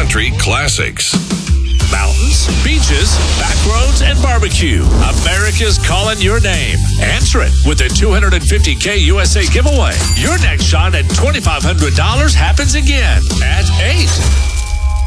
country classics. Mountains, beaches, back roads, and barbecue. America's calling your name. Answer it with the $250K USA giveaway. Your next shot at $2,500 happens again at 8.